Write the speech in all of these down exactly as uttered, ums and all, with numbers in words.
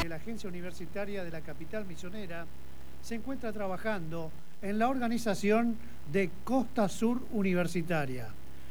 La Agencia Universitaria de la Capital Misionera se encuentra trabajando en la organización de Costa Sur Universitaria.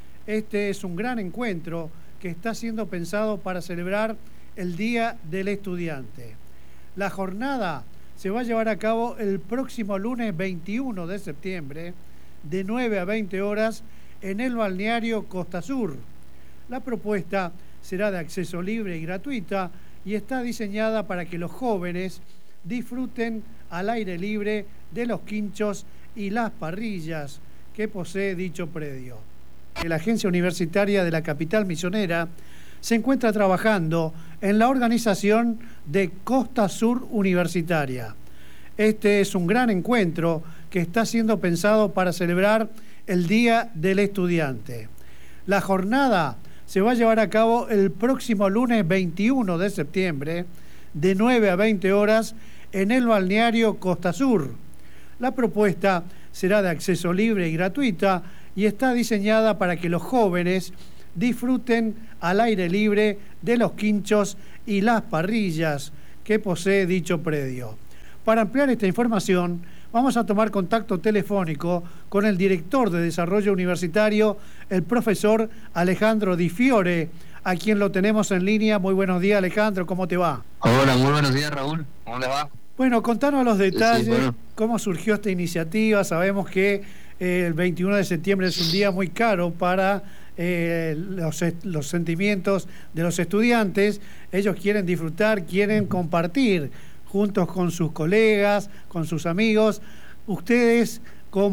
Este es un gran encuentro que está siendo pensado para celebrar el Día del Estudiante. La jornada se va a llevar a cabo el próximo lunes veintiuno de septiembre de nueve a veinte horas en el balneario Costa Sur. La propuesta será de acceso libre y gratuita y está diseñada para que los jóvenes disfruten al aire libre de los quinchos y las parrillas que posee dicho predio. La Agencia Universitaria de la Capital Misionera se encuentra trabajando en la organización de Costa Sur Universitaria. Este es un gran encuentro que está siendo pensado para celebrar el Día del Estudiante. La jornada se va a llevar a cabo el próximo lunes veintiuno de septiembre de nueve a veinte horas en el balneario Costa Sur. La propuesta será de acceso libre y gratuita y está diseñada para que los jóvenes disfruten al aire libre de los quinchos y las parrillas que posee dicho predio. Para ampliar esta información, vamos a tomar contacto telefónico con el director de Desarrollo Universitario, el profesor Alejandro Di Fiore, a quien lo tenemos en línea. Muy buenos días, Alejandro, ¿cómo te va? Hola, muy buenos días, Raúl. ¿Cómo les va? Bueno, contanos los detalles, sí, bueno. cómo surgió esta iniciativa. Sabemos que eh, el veintiuno de septiembre es un día muy caro para eh, los, los sentimientos de los estudiantes. Ellos quieren disfrutar, quieren compartir juntos con sus colegas, con sus amigos. Ustedes,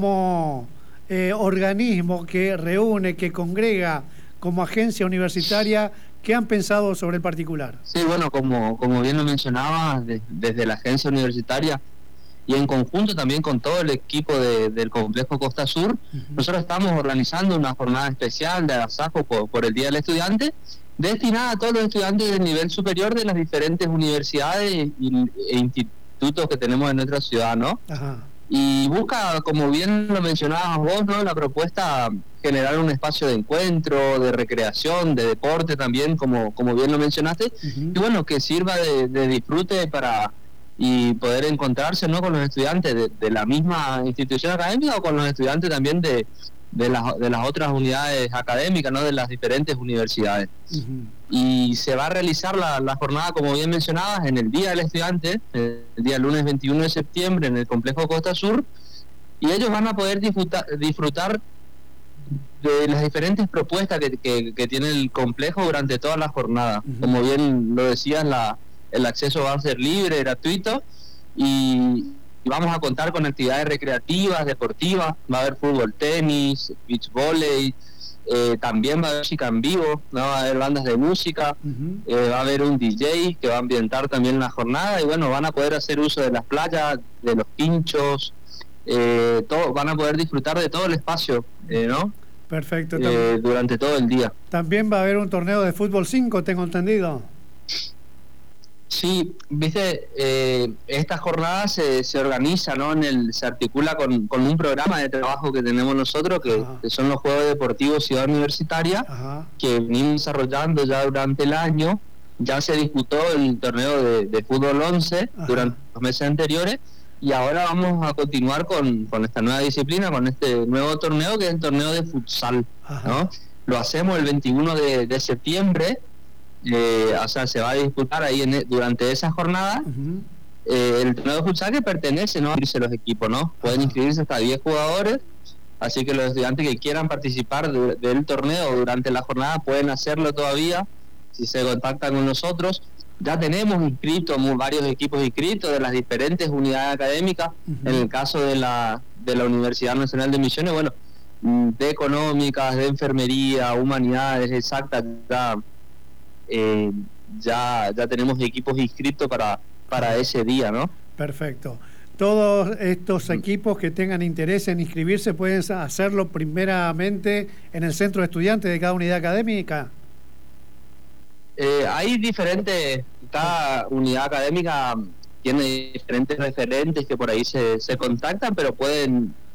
como eh, organismo que reúne, que congrega, como agencia universitaria, ¿qué han pensado sobre el particular? Sí, bueno, como, como bien lo mencionaba, de, desde la agencia universitaria y en conjunto también con todo el equipo de, del complejo Costa Sur, uh-huh. nosotros estamos organizando una jornada especial de agasajo por, por el Día del Estudiante, destinada a todos los estudiantes del nivel superior de las diferentes universidades y, e institutos que tenemos en nuestra ciudad, ¿no? Ajá. Y busca, como bien lo mencionabas vos, ¿no?, la propuesta generar un espacio de encuentro, de recreación, de deporte también, como, como bien lo mencionaste, uh-huh. y bueno, que sirva de, de disfrute para y poder encontrarse, ¿no?, con los estudiantes de, de la misma institución académica o con los estudiantes también de de las, de las otras unidades académicas, ¿no?, de las diferentes universidades. Uh-huh. Y se va a realizar la, la jornada, como bien mencionabas, en el Día del Estudiante, el día lunes veintiuno de septiembre, en el complejo Costa Sur, y ellos van a poder disfrutar, disfrutar de las diferentes propuestas que, que, que tiene el complejo durante toda la jornada. Uh-huh. Como bien lo decías, la, el acceso va a ser libre, gratuito, y Y vamos a contar con actividades recreativas, deportivas. Va a haber fútbol, tenis, beach volley, eh, también va a haber música en vivo, ¿no? Va a haber bandas de música, uh-huh. eh, va a haber un D J que va a ambientar también la jornada y bueno, van a poder hacer uso de las playas, de los quinchos, eh, todo, van a poder disfrutar de todo el espacio, eh, ¿no? Perfecto. Eh, durante todo el día. También va a haber un torneo de fútbol cinco, tengo entendido. Sí, viste, eh, esta jornada se, se organiza, ¿no? En el, se articula con, con un programa de trabajo que tenemos nosotros, que, que son los Juegos Deportivos Ciudad Universitaria, Ajá. que venimos desarrollando ya durante el año. Ya se disputó el torneo de, de fútbol once Ajá. durante los meses anteriores, y ahora vamos a continuar con, con esta nueva disciplina, con este nuevo torneo, que es el torneo de futsal, ¿no? Lo hacemos el veintiuno de septiembre. Eh, o sea, se va a disputar ahí en, durante esa jornada uh-huh. eh, el torneo de futsal, que pertenece, ¿no?, a inscribirse los equipos, ¿no? Pueden inscribirse hasta diez jugadores, así que los estudiantes que quieran participar de, del torneo durante la jornada pueden hacerlo todavía si se contactan con nosotros. Ya tenemos inscritos varios equipos inscritos de las diferentes unidades académicas. Uh-huh. En el caso de la de la Universidad Nacional de Misiones, bueno, de económicas, de enfermería, humanidades, exactas, ya Eh, ya ya tenemos equipos inscritos para para ese día, ¿no? Perfecto. Todos estos equipos que tengan interés en inscribirse pueden hacerlo primeramente en el centro de estudiantes de cada unidad académica. Eh, hay diferentes, cada unidad académica tiene diferentes referentes que por ahí se, se contactan, pero pueden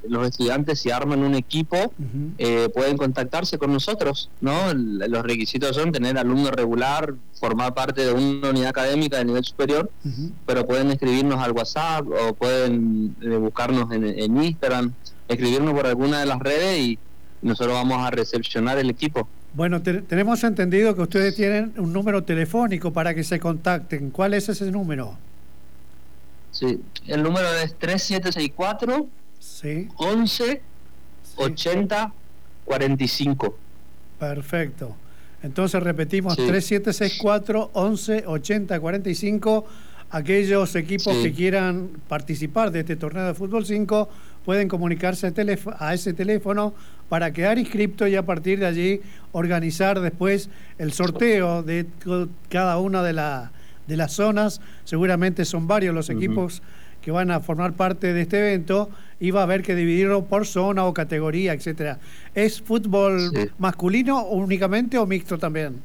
los estudiantes, si arman un equipo, uh-huh. eh, pueden contactarse con nosotros, ¿no? Los requisitos son tener alumno regular, formar parte de una unidad académica de nivel superior, uh-huh. pero pueden escribirnos al WhatsApp o pueden eh, buscarnos en, en Instagram, escribirnos por alguna de las redes y nosotros vamos a recepcionar el equipo. Bueno, te, tenemos entendido que ustedes tienen un número telefónico para que se contacten. ¿Cuál es ese número? Sí, el número es tres siete seis cuatro, sí. once, sí. ochenta, cuarenta y cinco. Perfecto. Entonces repetimos, sí. tres siete seis cuatro, once, ochenta, cuarenta y cinco. Aquellos equipos sí. que quieran participar de este torneo de fútbol cinco pueden comunicarse a ese teléfono para quedar inscripto y a partir de allí organizar después el sorteo de cada una de, la, de las zonas. Seguramente son varios los equipos uh-huh. que van a formar parte de este evento y va a haber que dividirlo por zona o categoría, etcétera. ¿Es fútbol sí. masculino únicamente o mixto también?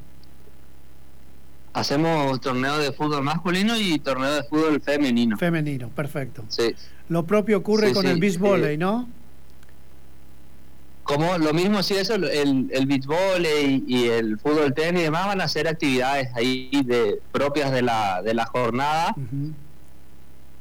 Hacemos torneo de fútbol masculino y torneo de fútbol femenino. Femenino, perfecto. Sí. Lo propio ocurre sí, con sí, el beach volley, sí. ¿no? Como lo mismo, sí, eso, el, el beach volley y el fútbol tenis y demás van a ser actividades ahí de, propias de la, de la jornada, uh-huh.